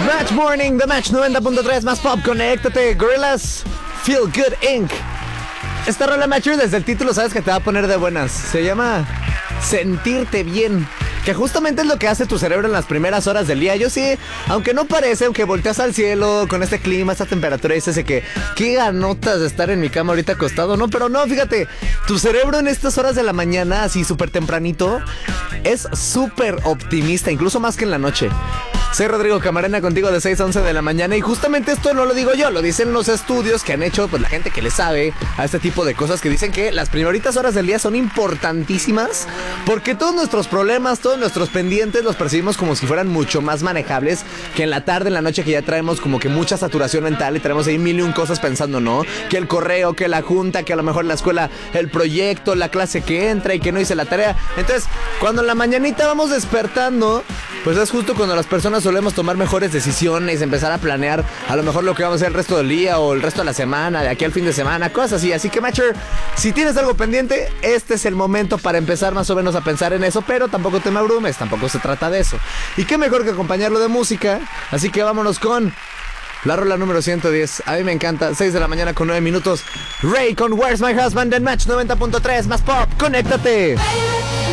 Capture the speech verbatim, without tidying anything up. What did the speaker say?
Match Morning, The Match noventa punto tres, más pop, conéctate. Gorillaz, Feel Good incorporated. Esta rola, Matcher, desde el título sabes que te va a poner de buenas. Se llama Sentirte Bien, que justamente es lo que hace tu cerebro en las primeras horas del día. Yo sí, aunque no parece, aunque volteas al cielo con este clima, esta temperatura, y dices de que qué ganotas de estar en mi cama ahorita acostado, ¿no? Pero no, fíjate, tu cerebro en estas horas de la mañana, así súper tempranito, es súper optimista, incluso más que en la noche. Soy Rodrigo Camarena, contigo de seis a once de la mañana, y justamente esto no lo digo yo, lo dicen los estudios que han hecho pues la gente que le sabe a este tipo de cosas, que dicen que las primeritas horas del día son importantísimas porque todos nuestros problemas, todos nuestros pendientes los percibimos como si fueran mucho más manejables que en la tarde, en la noche, que ya traemos como que mucha saturación mental y traemos ahí mil y un cosas pensando, ¿no? Que el correo, que la junta, que a lo mejor la escuela, el proyecto, la clase que entra y que no hice la tarea. Entonces, cuando en la mañanita vamos despertando, pues es justo cuando las personas solemos tomar mejores decisiones, empezar a planear a lo mejor lo que vamos a hacer el resto del día o el resto de la semana, de aquí al fin de semana, cosas así. Así que, Matcher, si tienes algo pendiente, este es el momento para empezar más o menos a pensar en eso, pero tampoco te me abrumes, tampoco se trata de eso. Y qué mejor que acompañarlo de música, así que vámonos con la rola número ciento diez. A mí me encanta, seis de la mañana con nueve minutos. Ray con Where's My Husband en Match noventa punto tres, más pop, conéctate.